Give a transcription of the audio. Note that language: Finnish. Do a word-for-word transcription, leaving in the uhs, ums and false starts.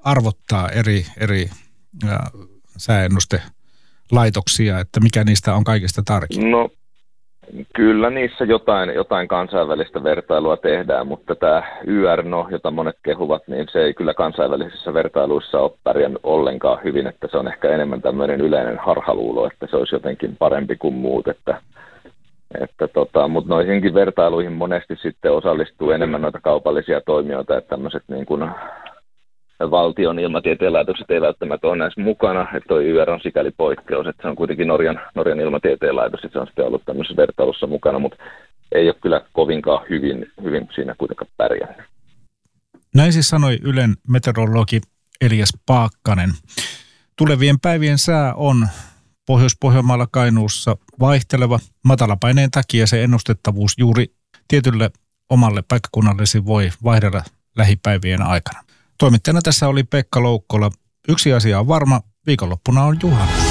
arvottaa eri, eri ää, sääennustelaitoksia, että mikä niistä on kaikista tarkin? No kyllä niissä jotain, jotain kansainvälistä vertailua tehdään, mutta tämä Y R N O, jota monet kehuvat, niin se ei kyllä kansainvälisissä vertailuissa ole pärjännyt ollenkaan hyvin, että se on ehkä enemmän tämmöinen yleinen harhaluulo, että se olisi jotenkin parempi kuin muut, että Että tota, mutta noihinkin vertailuihin monesti sitten osallistuu enemmän noita kaupallisia toimijoita, että tämmöiset niin kuin valtion ilmatieteen laitokset ei välttämättä ole näissä mukana, että toi Y R on sikäli poikkeus, että se on kuitenkin Norjan, Norjan ilmatieteen laitos, että se on sitten ollut tämmöisessä vertailussa mukana, mutta ei ole kyllä kovinkaan hyvin, hyvin siinä kuitenkaan pärjännyt. Näin siis sanoi Ylen meteorologi Elias Paakkanen. Tulevien päivien sää on Pohjois-Pohjanmaalla Kainuussa vaihteleva. Matalapaineen takia se ennustettavuus juuri tietylle omalle paikkakunnallesi voi vaihdella lähipäivien aikana. Toimittajana tässä oli Pekka Loukkola. Yksi asia on varma, viikonloppuna on juhannus.